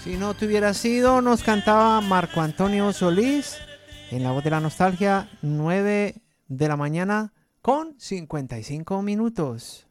Si no te hubiera sido, nos cantaba Marco Antonio Solís en La Voz de la Nostalgia, 9 de la mañana con 55 minutos.